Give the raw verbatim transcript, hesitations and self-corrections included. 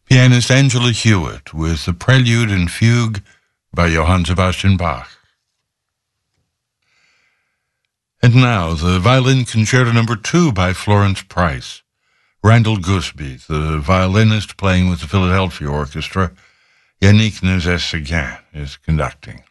Pianist Angela Hewitt with the Prelude and Fugue by Johann Sebastian Bach. And now, the Violin Concerto Number two by Florence Price. Randall Gooseby, the violinist playing with the Philadelphia Orchestra. Yannick Nézet-Séguin is conducting.